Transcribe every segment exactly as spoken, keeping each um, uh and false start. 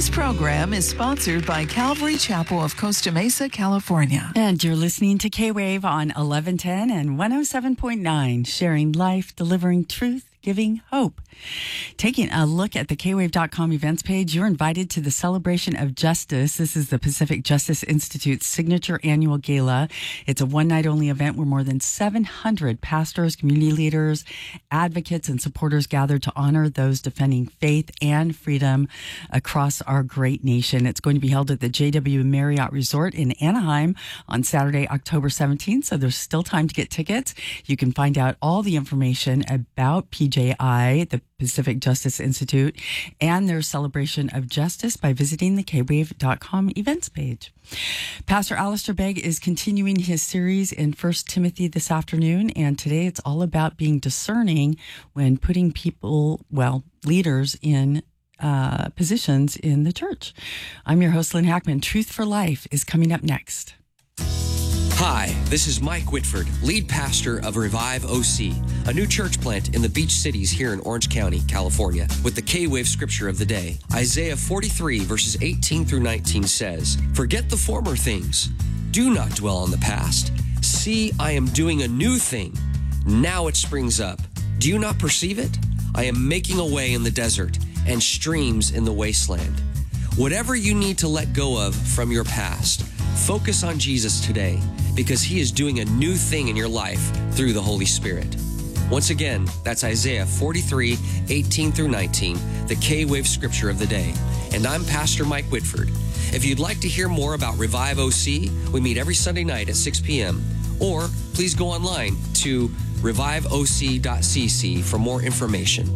This program is sponsored by Calvary Chapel of Costa Mesa, California. And you're listening to K-Wave on eleven ten and one oh seven point nine, sharing life, delivering truth, giving hope. Taking a look at the K wave dot com events page, you're invited to the Celebration of Justice. This is the Pacific Justice Institute's signature annual gala. It's a one-night-only event where more than seven hundred pastors, community leaders, advocates, and supporters gathered to honor those defending faith and freedom across our great nation. It's going to be held at the J W Marriott Resort in Anaheim on Saturday, October seventeenth, so there's still time to get tickets. You can find out all the information about P J I, the Pacific Justice Institute, and their celebration of justice by visiting the K wave dot com events page. Pastor Alistair Begg is continuing his series in First Timothy this afternoon, and today it's all about being discerning when putting people, well, leaders in uh, positions in the church. I'm your host, Lynn Hackman. Truth for Life is coming up next. Hi, this is Mike Whitford, lead pastor of Revive O C, a new church plant in the Beach Cities here in Orange County, California, with the K-Wave scripture of the day. Isaiah forty-three, verses eighteen through nineteen says, "Forget the former things. Do not dwell on the past. See, I am doing a new thing. Now it springs up. Do you not perceive it? I am making a way in the desert and streams in the wasteland." Whatever you need to let go of from your past, focus on Jesus today, because he is doing a new thing in your life through the Holy Spirit. Once again, that's Isaiah forty-three, eighteen through nineteen, the K-Wave scripture of the day. And I'm Pastor Mike Whitford. If you'd like to hear more about Revive O C, we meet every Sunday night at six p.m. Or please go online to revive o c dot c c for more information.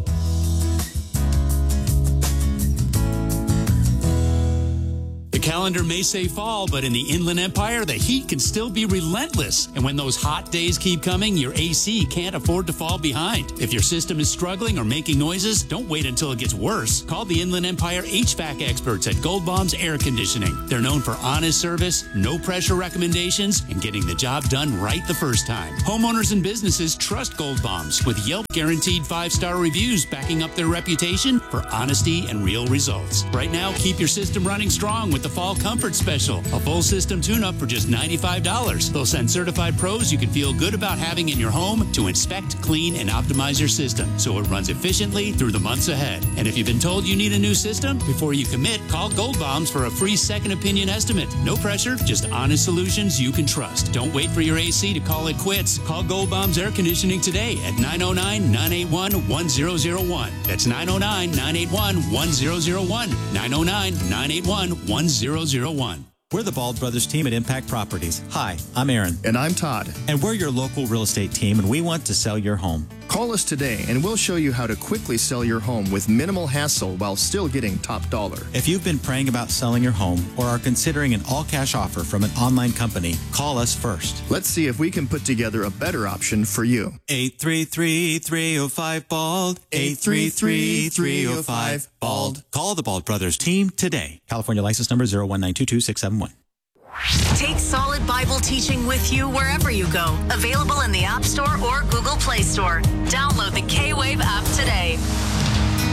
The calendar may say fall, but in the Inland Empire, the heat can still be relentless. And when those hot days keep coming, your A C can't afford to fall behind. If your system is struggling or making noises, don't wait until it gets worse. Call the Inland Empire H V A C experts at Gold Bombs Air Conditioning. They're known for honest service, no pressure recommendations, and getting the job done right the first time. Homeowners and businesses trust Gold Bombs with Yelp guaranteed five-star reviews backing up their reputation for honesty and real results. Right now, keep your system running strong with the Fall Comfort Special, a full system tune-up for just ninety-five dollars. They'll send certified pros you can feel good about having in your home to inspect, clean, and optimize your system so it runs efficiently through the months ahead. And if you've been told you need a new system, before you commit, call Gold Bombs for a free second opinion estimate. No pressure, just honest solutions you can trust. Don't wait for your A C to call it quits. Call Gold Bombs Air Conditioning today at nine oh nine, nine eight one, one oh oh one. That's nine oh nine, nine eight one, one oh oh one. nine oh nine, nine eight one, one oh oh one. We're the Bald Brothers team at Impact Properties. Hi, I'm Aaron. And I'm Todd. And we're your local real estate team, and we want to sell your home. Call us today, and we'll show you how to quickly sell your home with minimal hassle while still getting top dollar. If you've been praying about selling your home or are considering an all-cash offer from an online company, call us first. Let's see if we can put together a better option for you. eight three three, three oh five, B A L D. eight three three, three oh five, B A L D. Call the Bald Brothers team today. California license number zero one nine two two six seven one. Take solid Bible teaching with you wherever you go. Available in the App Store or Google Play Store. Download the K-Wave app today.